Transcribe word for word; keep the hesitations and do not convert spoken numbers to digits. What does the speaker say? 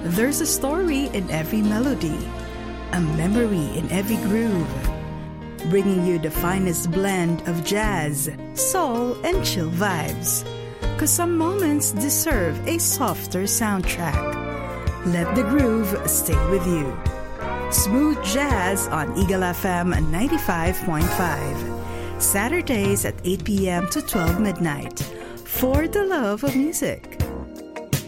There's a story in every melody, a memory in every groove, bringing you the finest blend of jazz, soul, and chill vibes. 'Cause some moments deserve a softer soundtrack. Let the groove stay with you. Smooth Jazz on Eagle F M ninety-five point five. Saturdays at eight p.m. to twelve midnight. For the love of music.